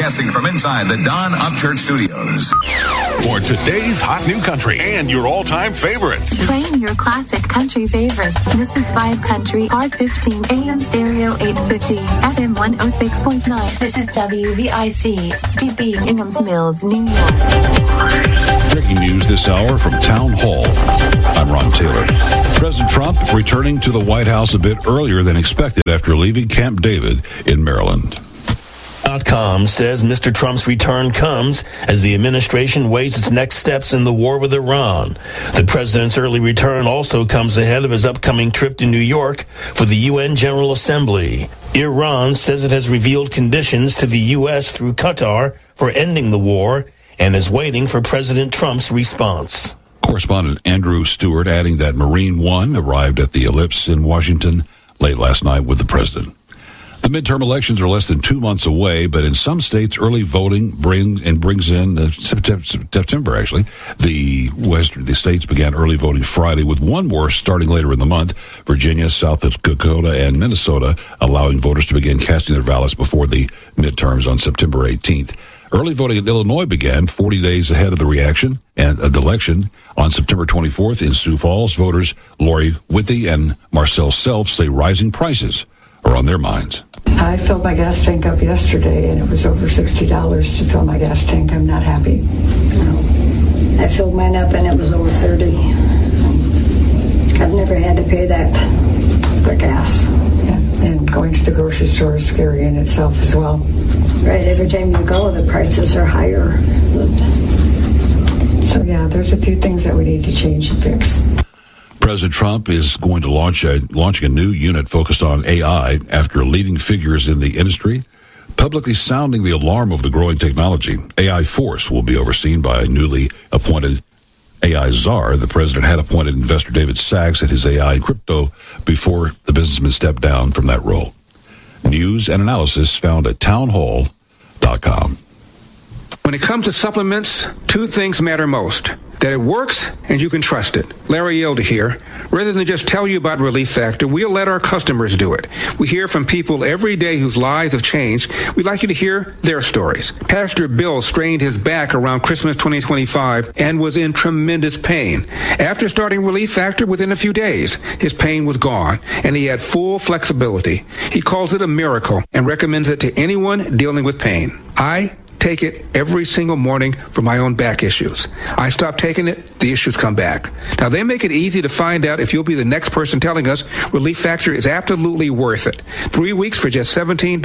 Broadcasting from inside the Don Upchurch Studios. For today's hot new country and your all-time favorites. Playing your classic country favorites. This is Vibe Country, R15, AM stereo 850, FM 106.9. This is WVIC, DB, Inghams Mills, New York. Breaking news this hour from Town Hall. I'm Ron Taylor. President Trump returning to the White House a bit earlier than expected after leaving Camp David in Maryland. .com says Mr. Trump's return comes as the administration weighs its next steps in the war with Iran. The president's early return also comes ahead of his upcoming trip to New York for the UN General Assembly. Iran says it has revealed conditions to the U.S. through Qatar for ending the war and is waiting for President Trump's response. Correspondent Andrew Stewart adding that Marine One arrived at the Ellipse in Washington late last night with the president. The midterm elections are less than 2 months away, but in some states, early voting brings in September, actually. The states began early voting Friday, with one more starting later in the month. Virginia, South Dakota, and Minnesota allowing voters to begin casting their ballots before the midterms on September 18th. Early voting in Illinois began 40 days ahead of the election on September 24th in Sioux Falls. Voters Lori Withy and Marcel Self say rising prices are on their minds. I filled my gas tank up yesterday, and it was over $60 to fill my gas tank. I'm not happy. I filled mine up, and it was over $30. I've never had to pay that for gas. Yeah. And going to the grocery store is scary in itself as well. Right, every time you go, the prices are higher. So, yeah, there's a few things that we need to change and fix. President Trump is going to launching a new unit focused on AI after leading figures in the industry publicly sounding the alarm of the growing technology. AI Force will be overseen by a newly appointed AI czar. The president had appointed investor David Sachs at his AI and crypto before the businessman stepped down from that role. News and analysis found at townhall.com. When it comes to supplements, two things matter most. That it works and you can trust it. Larry Yelda here. Rather than just tell you about Relief Factor, we'll let our customers do it. We hear from people every day whose lives have changed. We'd like you to hear their stories. Pastor Bill strained his back around Christmas 2025 and was in tremendous pain. After starting Relief Factor, within a few days, his pain was gone and he had full flexibility. He calls it a miracle and recommends it to anyone dealing with pain. I take it every single morning for my own back issues. I stop taking it, the issues come back. Now, they make it easy to find out if you'll be the next person telling us Relief Factor is absolutely worth it. 3 weeks for just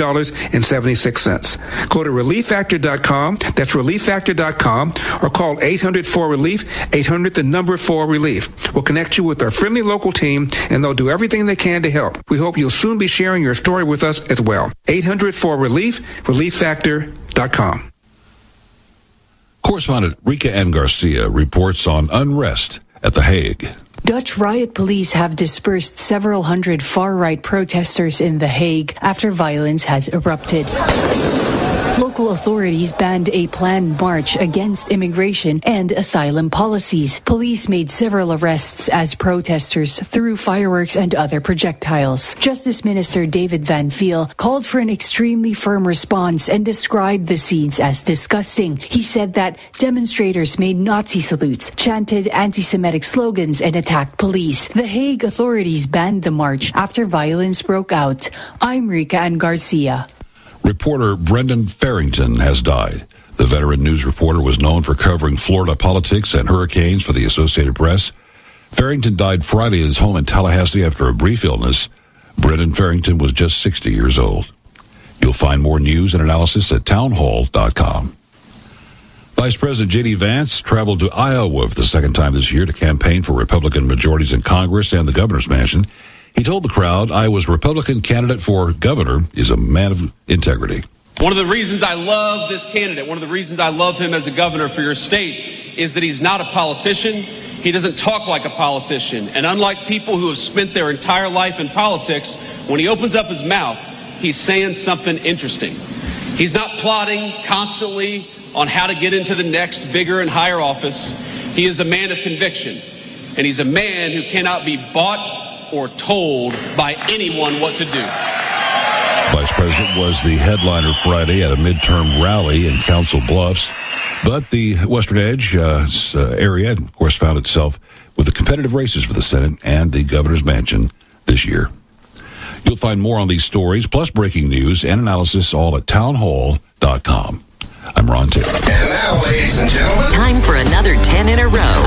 $17.76. Go to ReliefFactor.com, that's ReliefFactor.com, or call 800-4RELIEF, 800-4RELIEF. We'll connect you with our friendly local team, and they'll do everything they can to help. We hope you'll soon be sharing your story with us as well. 800-4RELIEF, ReliefFactor.com. Correspondent Rika Ann Garcia reports on unrest at The Hague. Dutch riot police have dispersed several hundred far-right protesters in The Hague after violence has erupted. Local authorities banned a planned march against immigration and asylum policies. Police made several arrests as protesters threw fireworks and other projectiles. Justice Minister David Van Veel called for an extremely firm response and described the scenes as disgusting. He said that demonstrators made Nazi salutes, chanted anti-Semitic slogans, and attacked police. The Hague authorities banned the march after violence broke out. I'm Rika Ann Garcia. Reporter Brendan Farrington has died. The veteran news reporter was known for covering Florida politics and hurricanes for the Associated Press. Farrington died Friday at his home in Tallahassee after a brief illness. Brendan Farrington was just 60 years old. You'll find more news and analysis at townhall.com. Vice President J.D. Vance traveled to Iowa for the second time this year to campaign for Republican majorities in Congress and the governor's mansion. He told the crowd Iowa's Republican candidate for governor is a man of integrity. One of the reasons I love this candidate, one of the reasons I love him as a governor for your state, is that he's not a politician. He doesn't talk like a politician. And unlike people who have spent their entire life in politics, when he opens up his mouth, he's saying something interesting. He's not plotting constantly on how to get into the next bigger and higher office. He is a man of conviction, and he's a man who cannot be bought or told by anyone what to do. Vice vice president was the headliner Friday at a midterm rally in Council Bluffs. But the Western Edge area, of course, found itself with the competitive races for the Senate and the governor's mansion this year. You'll find more on these stories, plus breaking news and analysis, all at townhall.com. I'm Ron Taylor. And now, ladies and gentlemen, time for another 10 in a row